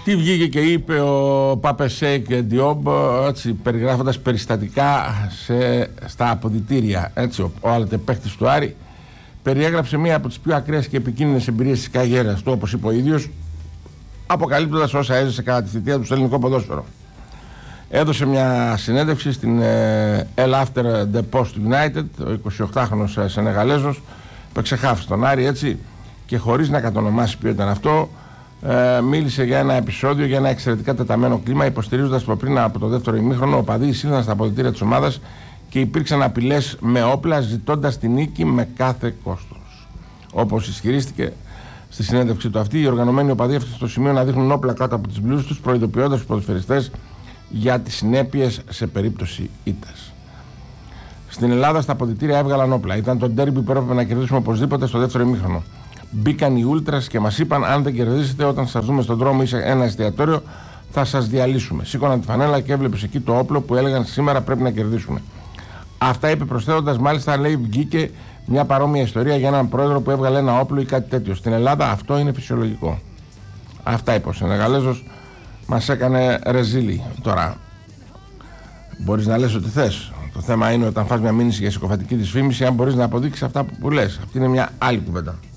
Τι βγήκε και είπε ο Πάπε Σέικ Διόμπ, έτσι, περιγράφοντας περιστατικά στα αποδυτήρια. Έτσι, ο αλτεπαίχτης του Άρη περιέγραψε μία από τις πιο ακραίες και επικίνδυνες εμπειρίες της καριέρας του, όπως είπε ο ίδιος, αποκαλύπτοντας όσα έζησε κατά τη θητεία του στο ελληνικό ποδόσφαιρο. Έδωσε μια συνέντευξη στην El After the Post United, ο 28χρονος Σενεγαλέζος, που εξεχάφησε τον Άρη, έτσι, και χωρίς να κατονομάσει ποιο ήταν αυτό, μίλησε για ένα επεισόδιο, για ένα εξαιρετικά τεταμένο κλίμα, υποστηρίζοντας πως πριν από το δεύτερο ημίχρονο οπαδοί εισήλθαν στα αποδυτήρια της ομάδας και υπήρξαν απειλές με όπλα, ζητώντας τη νίκη με κάθε κόστος. Όπως ισχυρίστηκε στη συνέντευξη του αυτή, οι οργανωμένοι οπαδοί έφτασαν στο σημείο να δείχνουν όπλα κάτω από τις μπλούζες τους, προειδοποιώντας τους ποδοσφαιριστές για τις συνέπειες σε περίπτωση ήττας. Στην Ελλάδα στα αποδυτήρια έβγαλαν όπλα. Ήταν το ντέρμπι που έπρεπε να κερδίσουμε οπωσδήποτε στο δεύτερο ημίχρονο. Μπήκαν οι Ούλτρας και μας είπαν: αν δεν κερδίσετε, όταν σας δούμε στον δρόμο ή σε ένα εστιατόριο, θα σας διαλύσουμε. Σήκωναν τη φανέλα και έβλεπες εκεί το όπλο που έλεγαν: σήμερα πρέπει να κερδίσουμε. Αυτά είπε, προσθέτοντας, μάλιστα, λέει, βγήκε μια παρόμοια ιστορία για έναν πρόεδρο που έβγαλε ένα όπλο ή κάτι τέτοιο. Στην Ελλάδα αυτό είναι φυσιολογικό. Αυτά είπε ο Σενεγαλέζος. Μας έκανε ρεζίλι. Τώρα, μπορείς να λες ό,τι θες. Το θέμα είναι όταν φας μια μήνυση για συκοφαντική δυσφήμιση, αν μπορείς να αποδείξεις αυτά που λες. Αυτή είναι μια άλλη κουβέντα.